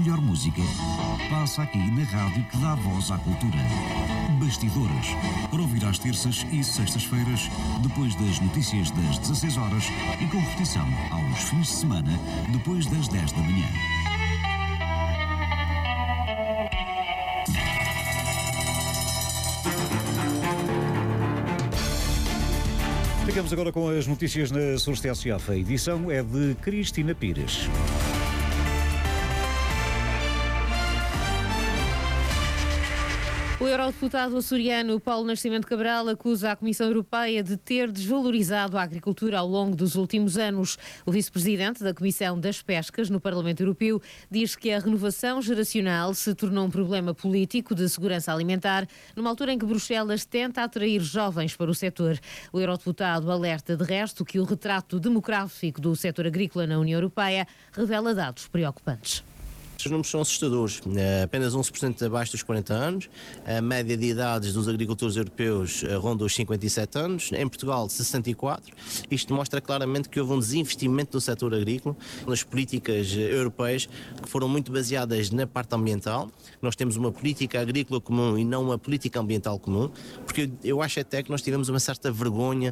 melhor música passa aqui na rádio que dá voz à cultura. Bastidores, para ouvir às terças e sextas-feiras, depois das notícias das 16 horas e com repetição aos fins de semana, depois das 10 da manhã. Ficamos agora com as notícias na Source TSF. A edição é de Cristina Pires. O eurodeputado açoriano Paulo Nascimento Cabral acusa a Comissão Europeia de ter desvalorizado a agricultura ao longo dos últimos anos. O vice-presidente da Comissão das Pescas no Parlamento Europeu diz que a renovação geracional se tornou um problema político de segurança alimentar, numa altura em que Bruxelas tenta atrair jovens para o setor. O eurodeputado alerta, de resto, que o retrato demográfico do setor agrícola na União Europeia revela dados preocupantes. Os números são assustadores. Apenas 11% abaixo dos 40 anos. A média de idades dos agricultores europeus ronda os 57 anos. Em Portugal, 64. Isto mostra claramente que houve um desinvestimento do setor agrícola nas políticas europeias que foram muito baseadas na parte ambiental. Nós temos uma política agrícola comum e não uma política ambiental comum, porque eu acho até que nós tivemos uma certa vergonha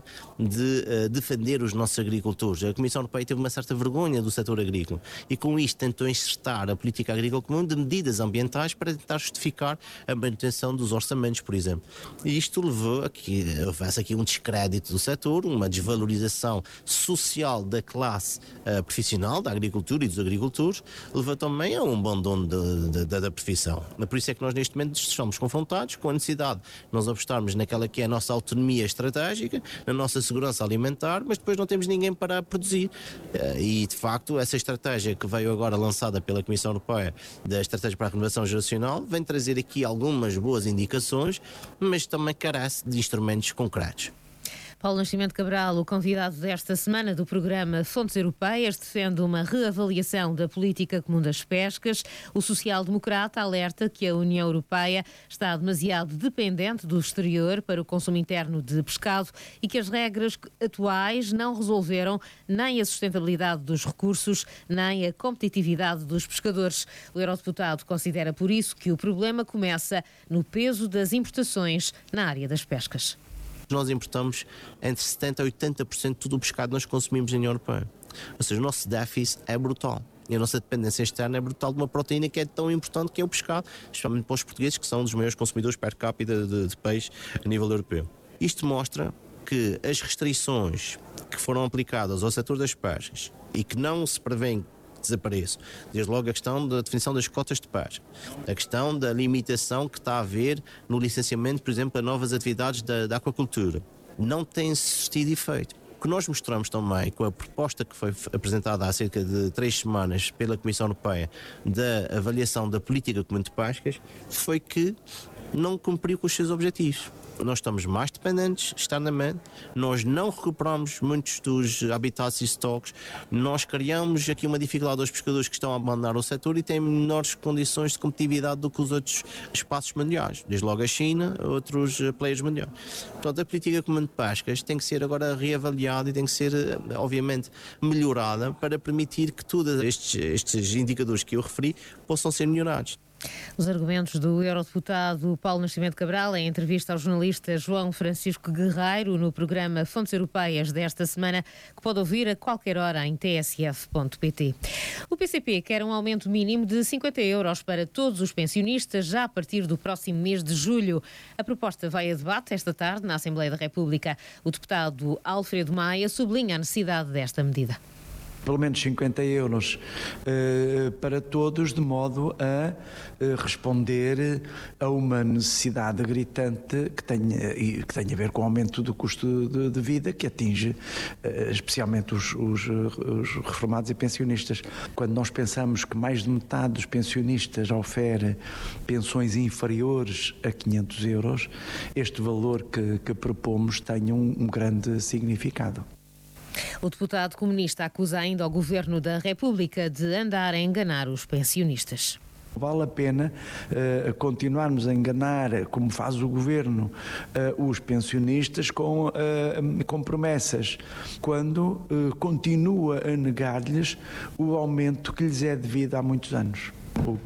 de defender os nossos agricultores. A Comissão Europeia teve uma certa vergonha do setor agrícola e com isto tentou insertar a política agrícola comum de medidas ambientais para tentar justificar a manutenção dos orçamentos, por exemplo. E isto levou a que houvesse aqui um descrédito do setor, uma desvalorização social da classe profissional, da agricultura e dos agricultores, levou também a um abandono da profissão. Por isso é que nós neste momento estamos confrontados com a necessidade de nós apostarmos naquela que é a nossa autonomia estratégica, na nossa segurança alimentar, mas depois não temos ninguém para produzir. E de facto essa estratégia que veio agora lançada pela Comissão Europeia da Estratégia para a Renovação Geracional vem trazer aqui algumas boas indicações, mas também carece de instrumentos concretos. Paulo Nascimento Cabral, o convidado desta semana do programa Fontes Europeias, defende uma reavaliação da política comum das pescas. O social-democrata alerta que a União Europeia está demasiado dependente do exterior para o consumo interno de pescado e que as regras atuais não resolveram nem a sustentabilidade dos recursos, nem a competitividade dos pescadores. O eurodeputado considera por isso que o problema começa no peso das importações na área das pescas. Nós importamos entre 70% a 80% de todo o pescado que nós consumimos na União Europeia. Ou seja, o nosso déficit é brutal. E a nossa dependência externa é brutal de uma proteína que é tão importante que é o pescado, especialmente para os portugueses, que são um dos maiores consumidores per capita de peixe a nível europeu. Isto mostra que as restrições que foram aplicadas ao setor das pescas e que não se prevêem desapareço. Desde logo a questão da definição das cotas de pesca, a questão da limitação que está a haver no licenciamento, por exemplo, a novas atividades da aquacultura. Não tem surtido efeito. O que nós mostramos também com a proposta que foi apresentada há cerca de 3 semanas pela Comissão Europeia da avaliação da política comum de pescas foi que não cumpriu com os seus objetivos. Nós estamos mais dependentes externamente, nós não recuperamos muitos dos habitats e estoques, nós criamos aqui uma dificuldade aos pescadores que estão a abandonar o setor e têm menores condições de competitividade do que os outros espaços mundiais, desde logo a China, outros players mundiais. Portanto, a política comum de pescas tem que ser agora reavaliada e tem que ser, obviamente, melhorada para permitir que todos estes indicadores que eu referi possam ser melhorados. Os argumentos do eurodeputado Paulo Nascimento Cabral em entrevista ao jornalista João Francisco Guerreiro no programa Fontes Europeias desta semana, que pode ouvir a qualquer hora em tsf.pt. O PCP quer um aumento mínimo de 50 euros para todos os pensionistas já a partir do próximo mês de julho. A proposta vai a debate esta tarde na Assembleia da República. O deputado Alfredo Maia sublinha a necessidade desta medida. Pelo menos 50 euros para todos, de modo a responder a uma necessidade gritante que tem a ver com o aumento do custo de vida, que atinge especialmente os reformados e pensionistas. Quando nós pensamos que mais de metade dos pensionistas oferece pensões inferiores a 500 euros, este valor que propomos tem um grande significado. O deputado comunista acusa ainda o Governo da República de andar a enganar os pensionistas. Vale a pena continuarmos a enganar, como faz o Governo, os pensionistas com promessas, quando continua a negar-lhes o aumento que lhes é devido há muitos anos.